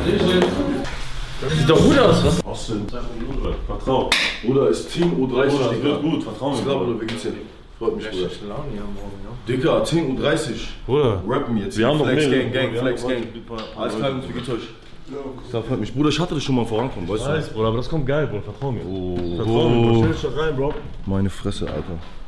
Sieht doch gut aus, was? Austin, vertrau. Bruder, ist Team U30, Bruder, Digga. wird gut, vertrau mir. Bruder, wie geht's dir? Freut mich, Bruder. Digga, 10:30 Uhr. Bruder, Rappen jetzt. wir haben noch Flex mehr. Gang, Flex Gang. Alles klar, wie geht's euch? Das freut mich. Bruder, ich hatte das schon mal vorankommen, weißt du? Bruder, aber das kommt geil, Bruder, vertrau mir. Oh. Vertrau mir, Bro. Stell dich doch rein, Bro. Meine Fresse, Alter.